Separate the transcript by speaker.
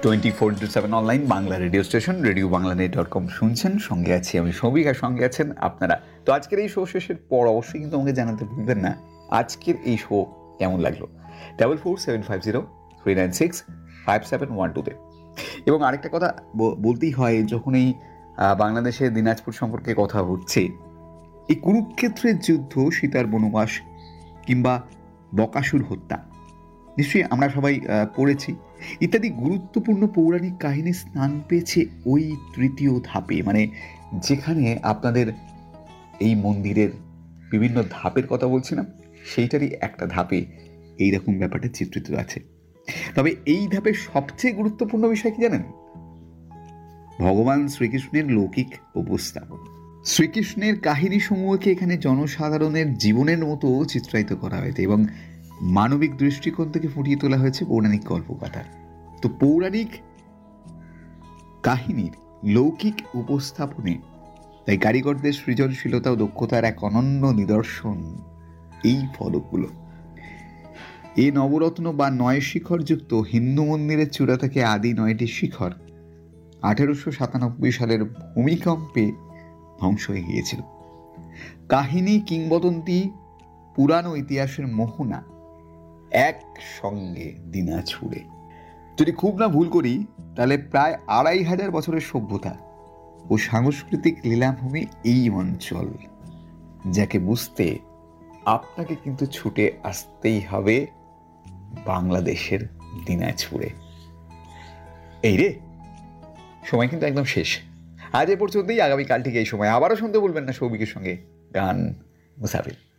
Speaker 1: 24/7 online Bangla radio station radio বাংলানেট.com শুনছেন। সঙ্গে আছি আমি সৌভিক, আর সঙ্গে আছেন আপনারা। তো আজকের এই শো শেষের পর অবশ্যই কিন্তু আমাকে জানাতে ভুলবেন না আজকের এই শো কেমন লাগলো। 447503965712 এবং আরেকটা কথা বলতেই হয়, যখন এই বাংলাদেশের দিনাজপুর সম্পর্কে কথা হচ্ছে, এই কুরুক্ষেত্রের যুদ্ধ, সীতার বনবাস কিংবা বকাসুর হত্যা নিশ্চয়ই আমরা সবাই পড়েছি, ইত্যাদি গুরুত্বপূর্ণ পৌরাণিক কাহিনী স্থান পেয়েছে ওই তৃতীয় ধাপে, মানে যেখানে আপনাদের এই মন্দিরের বিভিন্ন ধাপের কথা বলছিলাম, সেইটারই একটা ধাপে এইরকম ব্যাপারটা চিত্রিত আছে। তবে এই ধাপের সবচেয়ে গুরুত্বপূর্ণ বিষয় কি জানেন? ভগবান শ্রীকৃষ্ণের লৌকিক উপস্থাপন। শ্রীকৃষ্ণের কাহিনী সমূহকে এখানে জনসাধারণের জীবনের মতো চিত্রায়িত করা হয়েছে এবং মানবিক দৃষ্টিকোণ থেকে ফুটিয়ে তোলা হয়েছে পৌরাণিক গল্পকথা। তো পৌরাণিক কাহিনীর লৌকিক উপস্থাপনে তাই কারিগরদের সৃজনশীলতা ও দক্ষতার এক অনন্য নিদর্শন এই ফলকগুলো। এই নবরত্ন বা 9 শিখরযুক্ত হিন্দু মন্দিরের চূড়া থেকে আদি 9টি শিখর 1897 সালের ভূমিকম্পে ধ্বংস হয়ে গিয়েছিল। কাহিনী, কিংবদন্তি, পুরাণ ও ইতিহাসের মোহনা একসঙ্গে দিনাজপুরে। যদি খুব না ভুল করি তাহলে প্রায় 2500 বছরের সভ্যতা ও সাংস্কৃতিক লীলাভূমি এই অঞ্চল, যাকে বুঝতে আপনাকে কিন্তু ছুটে আসতেই হবে বাংলাদেশের দিনাজপুরে। এই রে, সময় কিন্তু একদম শেষ। আজ এ পর্যন্তই। আগামীকাল ঠিক এই সময় আবারও শুনতে বলবেন না সৌভিকের সঙ্গে গান মুসাফির।